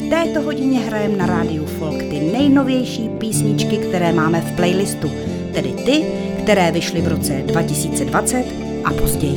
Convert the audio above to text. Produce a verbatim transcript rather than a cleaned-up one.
V této hodině hrajeme na rádiu Folk ty nejnovější písničky, které máme v playlistu, tedy ty, které vyšly v roce dva tisíce dvacet a později.